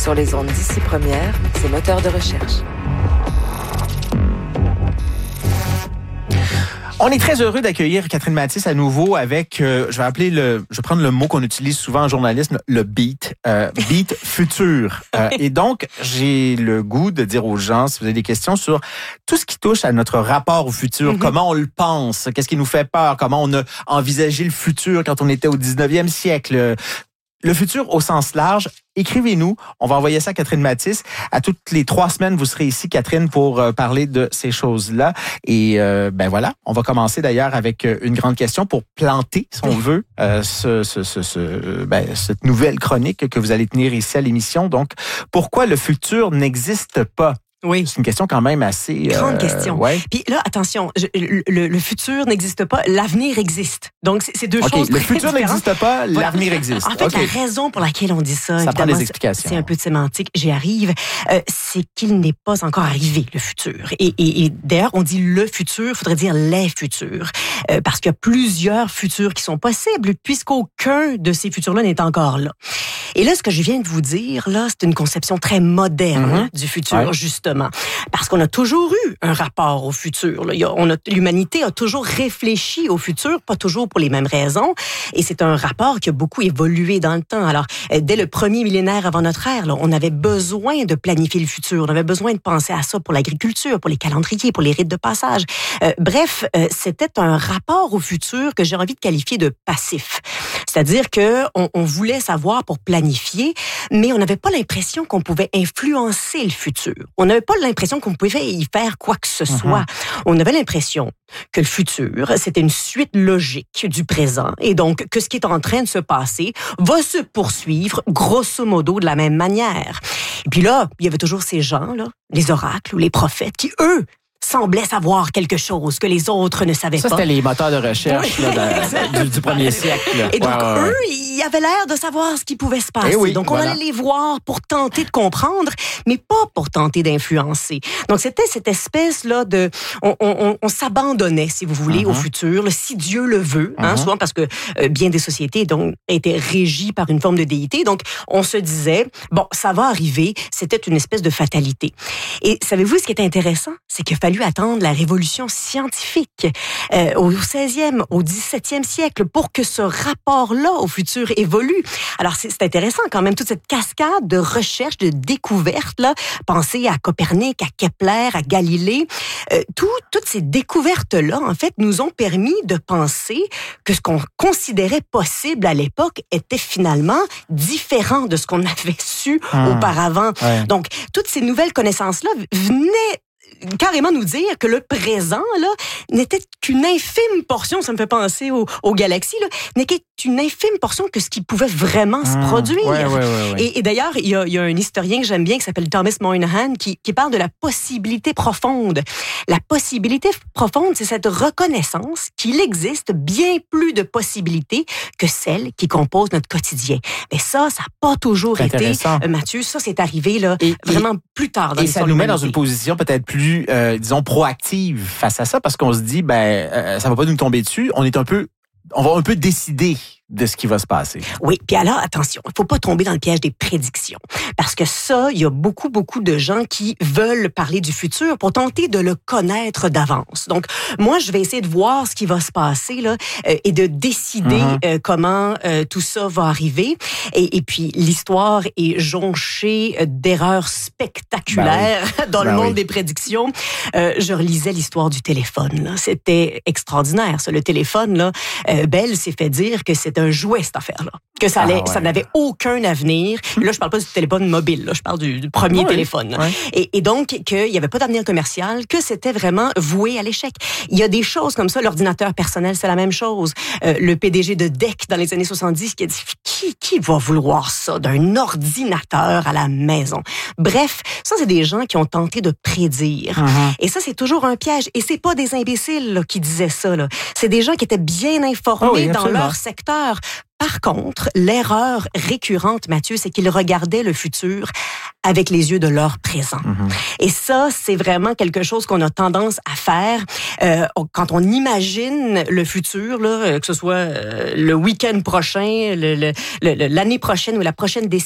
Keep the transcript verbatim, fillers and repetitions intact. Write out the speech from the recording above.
Sur les ondes d'ici Première, c'est moteur de recherche. On est très heureux d'accueillir Catherine Mathis à nouveau avec, euh, je vais appeler le, je vais prendre le mot qu'on utilise souvent en journalisme, le beat, euh, beat futur. Euh, et donc, j'ai le goût de dire aux gens, si vous avez des questions sur tout ce qui touche à notre rapport au futur, mm-hmm. comment on le pense, qu'est-ce qui nous fait peur, comment on a envisagé le futur quand on était au dix-neuvième siècle. Le futur au sens large, écrivez-nous. On va envoyer ça à Catherine Mathis. À toutes les trois semaines, vous serez ici, Catherine, pour euh, parler de ces choses-là. Et euh, ben voilà, on va commencer d'ailleurs avec une grande question pour planter, si on veut, euh, ce, ce, ce, ce, ben, cette nouvelle chronique que vous allez tenir ici à l'émission. Donc, pourquoi le futur n'existe pas? Oui. C'est une question quand même assez... Grande euh, question. Ouais. Puis là, attention, je, le, le futur n'existe pas, l'avenir existe. Donc, c'est, c'est deux okay, choses le très futur différentes. n'existe pas, Voilà. l'avenir existe. En fait, okay. la raison pour laquelle on dit ça, ça prend des explications. C'est un peu de sémantique, j'y arrive, euh, c'est qu'il n'est pas encore arrivé, le futur. Et, et, et d'ailleurs, on dit le futur, il faudrait dire les futurs. Euh, parce qu'il y a plusieurs futurs qui sont possibles, puisqu'aucun de ces futurs-là n'est encore là. Et là, ce que je viens de vous dire, là, c'est une conception très moderne mm-hmm. du futur, ouais. justement. Parce qu'on a toujours eu un rapport au futur. Là. Il y a, on a, l'humanité a toujours réfléchi au futur, pas toujours pour les mêmes raisons. Et c'est un rapport qui a beaucoup évolué dans le temps. Alors, dès le premier millénaire avant notre ère, là, on avait besoin de planifier le futur. On avait besoin de penser à ça pour l'agriculture, pour les calendriers, pour les rites de passage. Euh, bref, euh, c'était un rapport au futur que j'ai envie de qualifier de passif. C'est-à-dire que on, on voulait savoir pour planifier, mais on n'avait pas l'impression qu'on pouvait influencer le futur. On n'avait pas l'impression qu'on pouvait y faire quoi que ce soit. Mm-hmm. On avait l'impression que le futur, c'était une suite logique du présent, et donc que ce qui est en train de se passer va se poursuivre grosso modo de la même manière. Et puis là, il y avait toujours ces gens, là, les oracles ou les prophètes, qui, eux, semblaient savoir quelque chose que les autres ne savaient ça, pas. Ça, c'était les moteurs de recherche oui. là, de, du, du premier siècle. Là. Et donc, ouais, ouais, eux, ils avaient l'air de savoir ce qui pouvait se passer. Oui, donc, voilà. on allait les voir pour tenter de comprendre, mais pas pour tenter d'influencer. Donc, c'était cette espèce-là de... On, on, on s'abandonnait, si vous voulez, uh-huh. au futur, là, si Dieu le veut, uh-huh. hein, souvent parce que euh, bien des sociétés donc, étaient régies par une forme de déité. Donc, on se disait, bon, ça va arriver. C'était une espèce de fatalité. Et savez-vous ce qui est intéressant? C'est qu'il a fallu attendre la révolution scientifique euh, au seizième, au dix-septième siècle pour que ce rapport-là au futur évolue. Alors, c'est, c'est intéressant quand même, toute cette cascade de recherches, de découvertes, là. Pensez à Copernic, à Kepler, à Galilée. Euh, tout, toutes ces découvertes-là, en fait, nous ont permis de penser que ce qu'on considérait possible à l'époque était finalement différent de ce qu'on avait su mmh. auparavant. Ouais. Donc, toutes ces nouvelles connaissances-là venaient carrément nous dire que le présent là n'était qu'une infime portion, ça me fait penser aux, aux galaxies, là, n'était qu'une infime portion que ce qui pouvait vraiment mmh, se produire. Ouais, ouais, ouais, ouais. Et, et d'ailleurs, il y a, il y a un historien que j'aime bien qui s'appelle Thomas Moynihan qui, qui parle de la possibilité profonde. La possibilité profonde, c'est cette reconnaissance qu'il existe bien plus de possibilités que celles qui composent notre quotidien. Mais ça, ça n'a pas toujours été, euh, Mathieu, ça c'est arrivé là, et, vraiment et, plus tard dans et l'histoire ça nous met de dans une position peut-être plus, euh, disons, proactive face à ça, parce qu'on se dit, ben, euh, ça va pas nous tomber dessus. On est un peu, on va un peu décider de ce qui va se passer. Oui, puis alors, attention, il ne faut pas tomber dans le piège des prédictions. Parce que ça, il y a beaucoup, beaucoup de gens qui veulent parler du futur pour tenter de le connaître d'avance. Donc, moi, je vais essayer de voir ce qui va se passer là, euh, et de décider mm-hmm. euh, comment euh, tout ça va arriver. Et, et puis, l'histoire est jonchée d'erreurs spectaculaires ben oui. dans ben le monde oui. des prédictions. Euh, je relisais l'histoire du téléphone. Là. C'était extraordinaire, ça. Le téléphone, là, euh, Bell s'est fait dire que c'était un jouet, cette affaire-là. Que ça, allait, ah ouais. ça n'avait aucun avenir. Là, je parle pas du téléphone mobile, là, je parle du, du premier oui. téléphone. Oui. Et, et donc, qu'il n'y avait pas d'avenir commercial, que c'était vraiment voué à l'échec. Il y a des choses comme ça. L'ordinateur personnel, c'est la même chose. Euh, le P D G de D E C, dans les années soixante-dix, qui a dit qui, qui va vouloir ça d'un ordinateur à la maison? Bref, ça, c'est des gens qui ont tenté de prédire. Uh-huh. Et ça, c'est toujours un piège. Et c'est pas des imbéciles là, qui disaient ça. Là. C'est des gens qui étaient bien informés oh oui, dans leur secteur. Par contre, l'erreur récurrente, Mathieu, c'est qu'ils regardaient le futur avec les yeux de leur présent. Mm-hmm. Et ça, c'est vraiment quelque chose qu'on a tendance à faire euh, quand on imagine le futur, là, que ce soit euh, le week-end prochain, le, le, le, l'année prochaine ou la prochaine décennie.